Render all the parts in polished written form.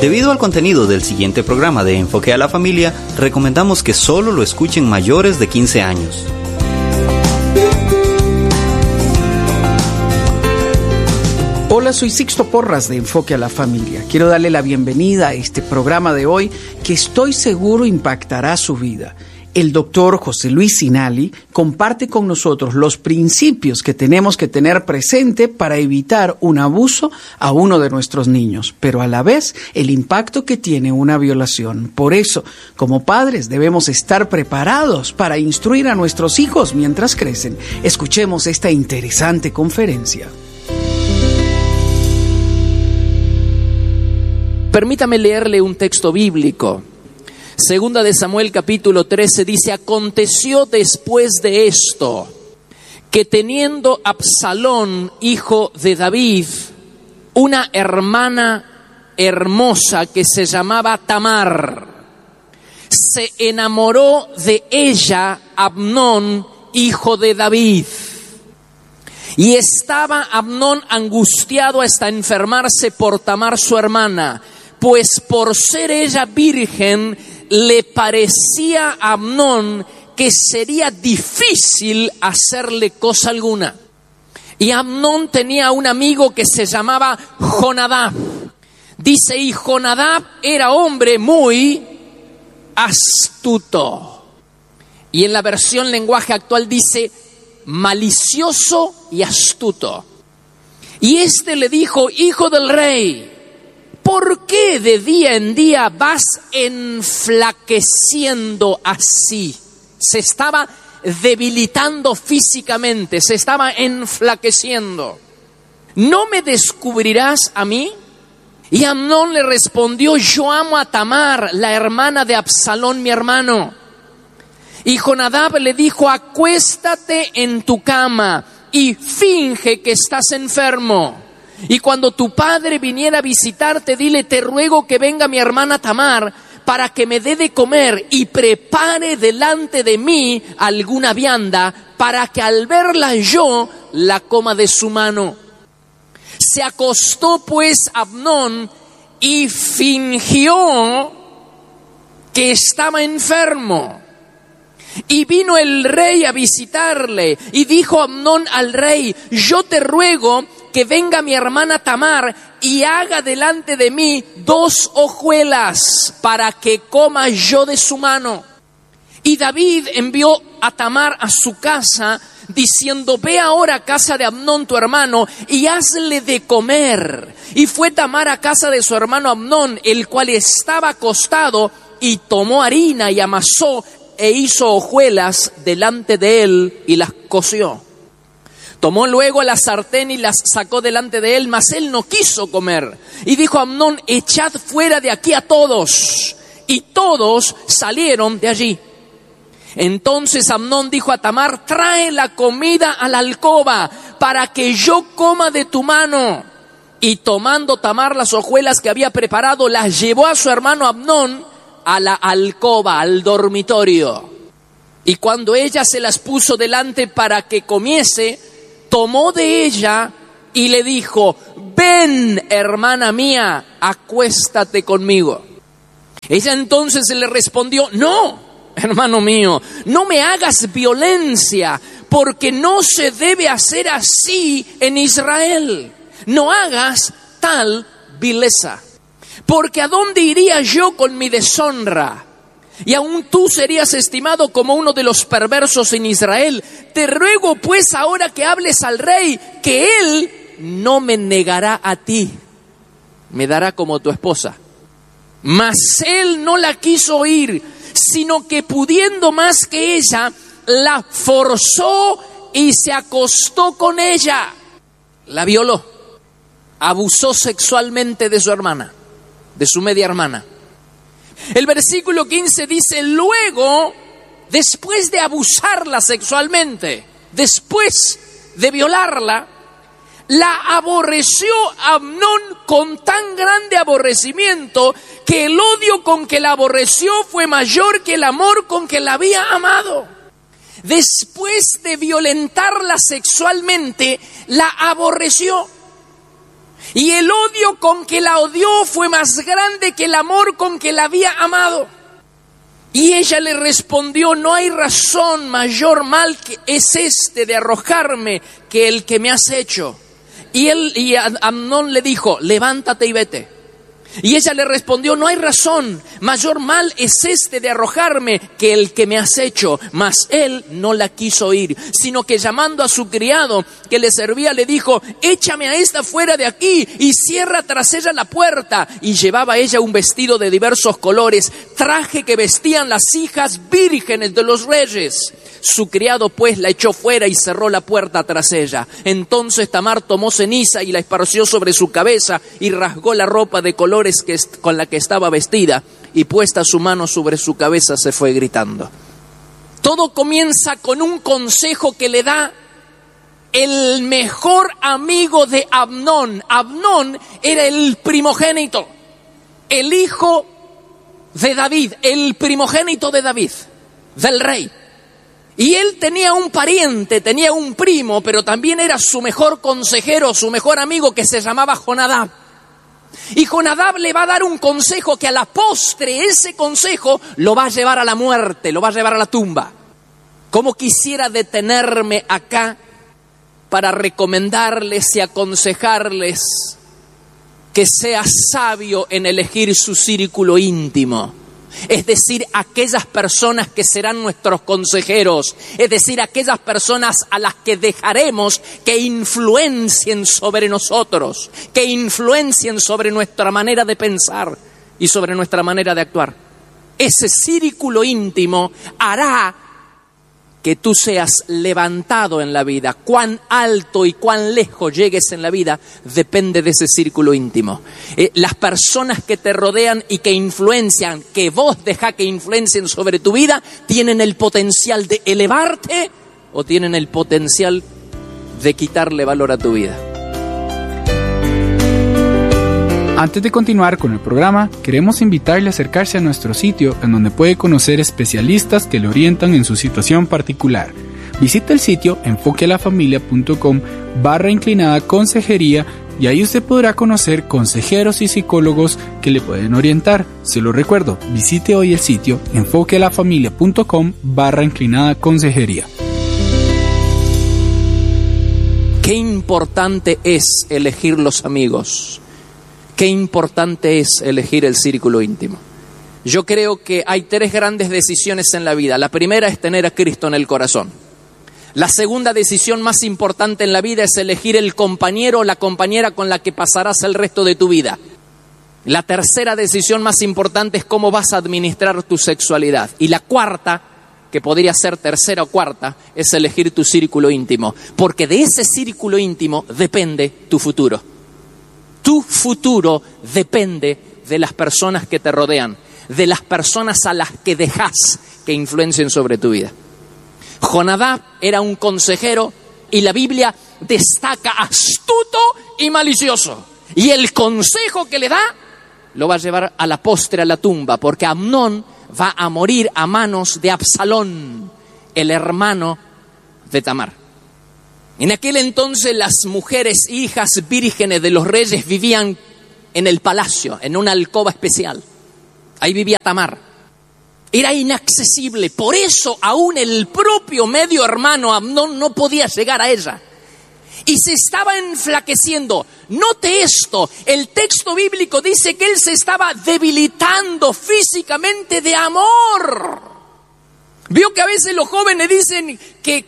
Debido al contenido del siguiente programa de Enfoque a la Familia, recomendamos que solo lo escuchen mayores de 15 años. Hola, soy Sixto Porras de Enfoque a la Familia. Quiero darle la bienvenida a este programa de hoy que estoy seguro impactará su vida. El doctor José Luis Sinali comparte con nosotros los principios que tenemos que tener presente para evitar un abuso a uno de nuestros niños, pero a la vez el impacto que tiene una violación. Por eso, como padres, debemos estar preparados para instruir a nuestros hijos mientras crecen. Escuchemos esta interesante conferencia. Permítame leerle un texto bíblico. Segunda de Samuel capítulo 13 dice: aconteció después de esto, que teniendo Absalón, hijo de David, una hermana hermosa que se llamaba Tamar, se enamoró de ella Amnón, hijo de David. Y estaba Amnón angustiado hasta enfermarse por Tamar su hermana, pues por ser ella virgen, le parecía a Amnón que sería difícil hacerle cosa alguna. Y Amnón tenía un amigo que se llamaba Jonadab. Dice, y Jonadab era hombre muy astuto. Y en la versión lenguaje actual dice, malicioso y astuto. Y este le dijo, hijo del rey, ¿por qué de día en día vas enflaqueciendo así? Se estaba debilitando físicamente, se estaba enflaqueciendo. ¿No me descubrirás a mí? Y Amnón le respondió, yo amo a Tamar, la hermana de Absalón, mi hermano. Y Jonadab le dijo, acuéstate en tu cama y finge que estás enfermo. Y cuando tu padre viniera a visitarte, dile, te ruego que venga mi hermana Tamar para que me dé de comer y prepare delante de mí alguna vianda para que al verla yo la coma de su mano. Se acostó pues Amnón y fingió que estaba enfermo. Y vino el rey a visitarle y dijo Amnón al rey, yo te ruego que venga mi hermana Tamar y haga delante de mí 2 hojuelas para que coma yo de su mano. Y David envió a Tamar a su casa diciendo, ve ahora a casa de Amnón tu hermano y hazle de comer. Y fue Tamar a casa de su hermano Amnón, el cual estaba acostado, y tomó harina y amasó e hizo hojuelas delante de él y las coció. Tomó luego la sartén y las sacó delante de él, mas él no quiso comer. Y dijo a Amnón, echad fuera de aquí a todos. Y todos salieron de allí. Entonces Amnón dijo a Tamar, trae la comida a la alcoba para que yo coma de tu mano. Y tomando Tamar las hojuelas que había preparado, las llevó a su hermano Amnón a la alcoba, al dormitorio. Y cuando ella se las puso delante para que comiese, tomó de ella y le dijo, ven, hermana mía, acuéstate conmigo. Ella entonces le respondió, no, hermano mío, no me hagas violencia, porque no se debe hacer así en Israel. No hagas tal vileza, porque ¿a dónde iría yo con mi deshonra? Y aún tú serías estimado como uno de los perversos en Israel. Te ruego pues ahora que hables al rey, que él no me negará a ti, me dará como tu esposa. Mas él no la quiso oír, sino que pudiendo más que ella, la forzó y se acostó con ella. La violó, abusó sexualmente de su hermana, de su media hermana. El versículo 15 dice, luego, después de abusarla sexualmente, después de violarla, la aborreció Amnón con tan grande aborrecimiento que el odio con que la aborreció fue mayor que el amor con que la había amado. Después de violentarla sexualmente, la aborreció. Y el odio con que la odió fue más grande que el amor con que la había amado. Y ella le respondió: no hay razón, mayor mal que es este de arrojarme que el que me has hecho. Y Amnón le dijo: levántate y vete. Y ella le respondió: no hay razón, mayor mal es este de arrojarme que el que me has hecho. Mas él no la quiso oír, sino que llamando a su criado que le servía, le dijo: échame a esta fuera de aquí y cierra tras ella la puerta. Y llevaba ella un vestido de diversos colores, traje que vestían las hijas vírgenes de los reyes. Su criado pues la echó fuera y cerró la puerta tras ella. Entonces Tamar tomó ceniza y la esparció sobre su cabeza y rasgó la ropa de colores con la que estaba vestida, y puesta su mano sobre su cabeza se fue gritando. Todo comienza con un consejo que le da el mejor amigo de Amnón. Amnón era el primogénito, el hijo de David, el primogénito de David, del rey. Y él tenía un pariente, tenía un primo, pero también era su mejor consejero, su mejor amigo, que se llamaba Jonadab. Y Jonadab le va a dar un consejo que a la postre, ese consejo lo va a llevar a la muerte, lo va a llevar a la tumba. ¿Cómo quisiera detenerme acá para recomendarles y aconsejarles que sea sabio en elegir su círculo íntimo? Es decir, aquellas personas que serán nuestros consejeros, es decir, aquellas personas a las que dejaremos que influencien sobre nosotros, que influencien sobre nuestra manera de pensar y sobre nuestra manera de actuar. Ese círculo íntimo hará que tú seas levantado en la vida. Cuán alto y cuán lejos llegues en la vida depende de ese círculo íntimo. Las personas que te rodean y que influencian, que vos dejá que influencien sobre tu vida, tienen el potencial de elevarte o tienen el potencial de quitarle valor a tu vida. Antes de continuar con el programa, queremos invitarle a acercarse a nuestro sitio, en donde puede conocer especialistas que le orientan en su situación particular. Visita el sitio enfoquealafamilia.com/consejería y ahí usted podrá conocer consejeros y psicólogos que le pueden orientar. Se lo recuerdo, visite hoy el sitio enfoquealafamilia.com/consejería. Qué importante es elegir los amigos. Qué importante es elegir el círculo íntimo. Yo creo que hay 3 grandes decisiones en la vida. La primera es tener a Cristo en el corazón. La segunda decisión más importante en la vida es elegir el compañero o la compañera con la que pasarás el resto de tu vida. La tercera decisión más importante es cómo vas a administrar tu sexualidad. Y la cuarta, que podría ser tercera o cuarta, es elegir tu círculo íntimo. Porque de ese círculo íntimo depende tu futuro. Tu futuro depende de las personas que te rodean, de las personas a las que dejas que influencien sobre tu vida. Jonadab era un consejero y la Biblia destaca astuto y malicioso. Y el consejo que le da lo va a llevar a la postre a la tumba, porque Amnón va a morir a manos de Absalón, el hermano de Tamar. En aquel entonces las mujeres hijas vírgenes de los reyes vivían en el palacio, en una alcoba especial. Ahí vivía Tamar. Era inaccesible, por eso aún el propio medio hermano Amnón no podía llegar a ella. Y se estaba enflaqueciendo. Note esto, el texto bíblico dice que él se estaba debilitando físicamente de amor. Vio que a veces los jóvenes dicen que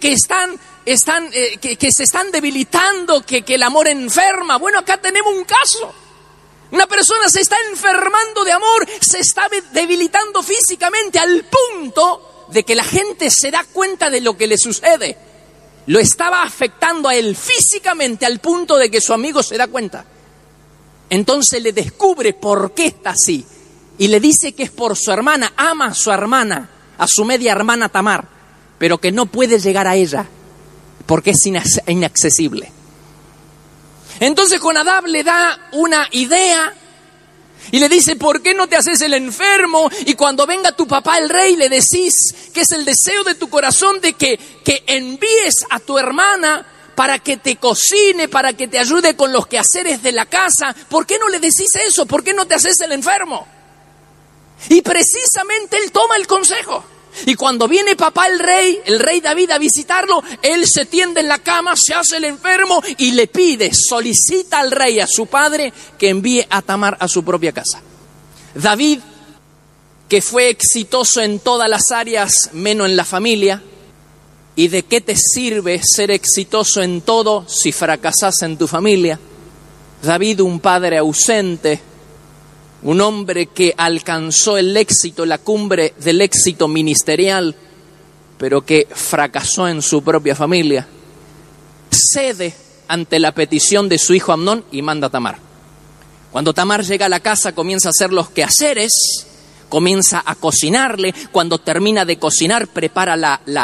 se están debilitando, que el amor enferma. Bueno, acá tenemos un caso. Una persona se está enfermando de amor, se está debilitando físicamente al punto de que la gente se da cuenta de lo que le sucede. Lo estaba afectando a él físicamente al punto de que su amigo se da cuenta. Entonces le descubre por qué está así y le dice que es por su hermana. Ama a su hermana, a su media hermana Tamar, pero que no puede llegar a ella porque es inaccesible. Entonces Jonadab le da una idea y le dice: ¿por qué no te haces el enfermo? Y cuando venga tu papá el rey le decís que es el deseo de tu corazón de que envíes a tu hermana para que te cocine, para que te ayude con los quehaceres de la casa. ¿Por qué no le decís eso? ¿Por qué no te haces el enfermo? Y precisamente él toma el consejo. Y cuando viene papá el rey David a visitarlo, él se tiende en la cama, se hace el enfermo y le pide, solicita al rey, a su padre, que envíe a Tamar a su propia casa. David, que fue exitoso en todas las áreas menos en la familia, ¿y de qué te sirve ser exitoso en todo si fracasas en tu familia? David, un padre ausente, un hombre que alcanzó el éxito, la cumbre del éxito ministerial, pero que fracasó en su propia familia, cede ante la petición de su hijo Amnón y manda a Tamar. Cuando Tamar llega a la casa, comienza a hacer los quehaceres, comienza a cocinarle. Cuando termina de cocinar, prepara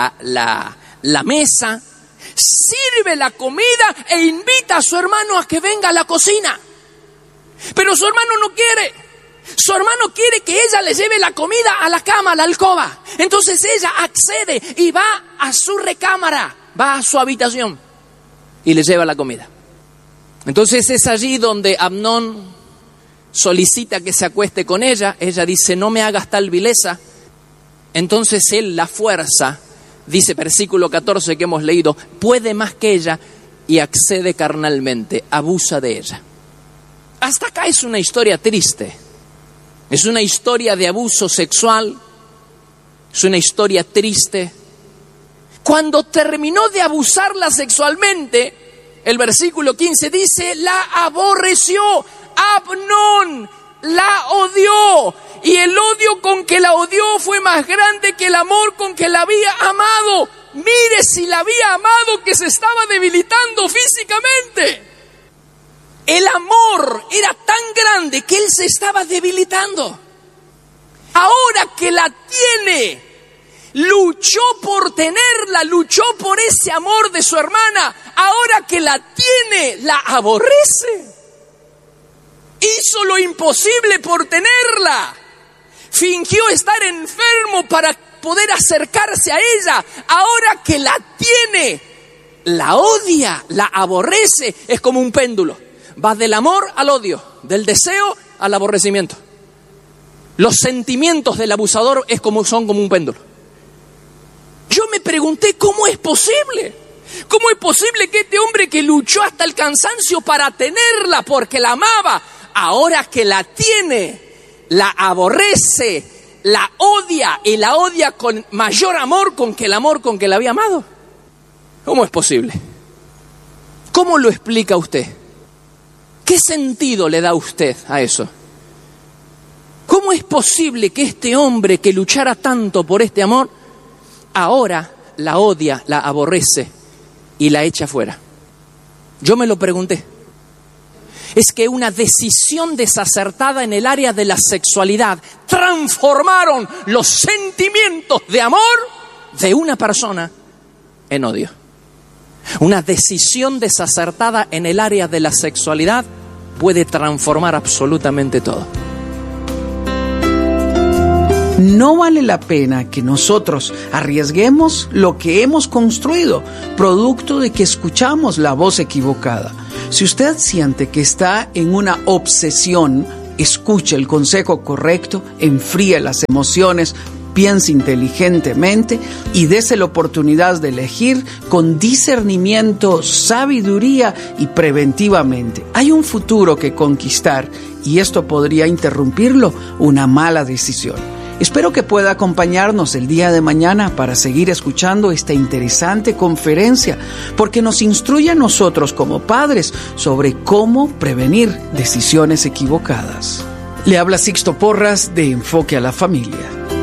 la mesa, sirve la comida e invita a su hermano a que venga a la cocina. Pero su hermano no quiere. Su hermano quiere que ella le lleve la comida a la cama, a la alcoba. Entonces ella accede y va a su recámara, va a su habitación y le lleva la comida. Entonces es allí donde Amnón solicita que se acueste con ella. Ella dice, no me hagas tal vileza. Entonces él la fuerza, dice versículo 14 que hemos leído, puede más que ella y accede carnalmente, abusa de ella. Hasta acá es una historia triste. Es una historia de abuso sexual. Es una historia triste. Cuando terminó de abusarla sexualmente, el versículo 15 dice, la aborreció. Amnón la odió. Y el odio con que la odió fue más grande que el amor con que la había amado. Mire si la había amado, que se estaba debilitando físicamente. El amor era tan grande que él se estaba debilitando. Ahora que la tiene, luchó por tenerla, luchó por ese amor de su hermana. Ahora que la tiene, la aborrece. Hizo lo imposible por tenerla. Fingió estar enfermo para poder acercarse a ella. Ahora que la tiene, la odia, la aborrece. Es como un péndulo. Va del amor al odio, del deseo al aborrecimiento. Los sentimientos del abusador son como un péndulo. Yo me pregunté, ¿cómo es posible? ¿Cómo es posible que este hombre que luchó hasta el cansancio para tenerla porque la amaba, ahora que la tiene, la aborrece, la odia y la odia con mayor amor con que el amor con que la había amado? ¿Cómo es posible? ¿Cómo lo explica usted? ¿Qué sentido le da usted a eso? ¿Cómo es posible que este hombre que luchara tanto por este amor, ahora la odia, la aborrece y la echa fuera? Yo me lo pregunté. Es que una decisión desacertada en el área de la sexualidad transformaron los sentimientos de amor de una persona en odio. Una decisión desacertada en el área de la sexualidad puede transformar absolutamente todo. No vale la pena que nosotros arriesguemos lo que hemos construido, producto de que escuchamos la voz equivocada. Si usted siente que está en una obsesión, escuche el consejo correcto, enfríe las emociones, piense inteligentemente y dése la oportunidad de elegir con discernimiento, sabiduría y preventivamente. Hay un futuro que conquistar y esto podría interrumpirlo, una mala decisión. Espero que pueda acompañarnos el día de mañana para seguir escuchando esta interesante conferencia, porque nos instruye a nosotros como padres sobre cómo prevenir decisiones equivocadas. Le habla Sixto Porras de Enfoque a la Familia.